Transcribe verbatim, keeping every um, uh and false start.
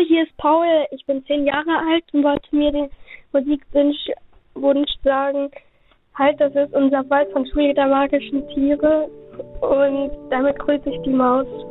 hier ist Paul. Ich bin zehn Jahre alt und wollte mir den Musikwunsch Wunsch sagen. Halt, das ist unser Wald von Schule der magischen Tiere. Und damit grüße ich die Maus.